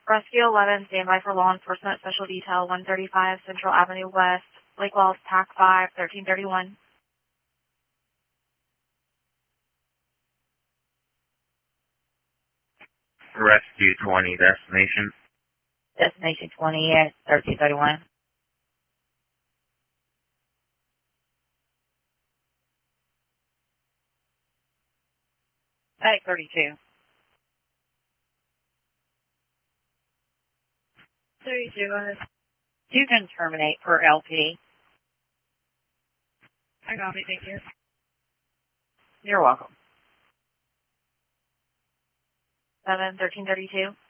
Rescue 11, standby for law enforcement, special detail, 135 Central Avenue West, Lake Wells, TAC 5, 1331. Rescue 20, destination. Destination 20 at 1331. TAC 32. 32, go ahead. You can terminate for LP. I copy, thank you. You're welcome. 7, 1332.